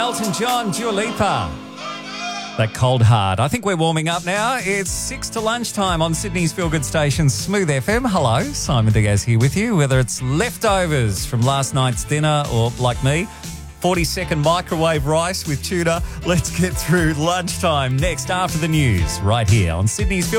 Elton John, Dua Lipa. That Cold Heart. I think we're warming up now. It's 6 to lunchtime on Sydney's Feel Good station, Smooth FM. Hello, Simon Diaz here with you. Whether it's leftovers from last night's dinner or, like me, 40-second microwave rice with tuna, let's get through lunchtime next after the news right here on Sydney's Feel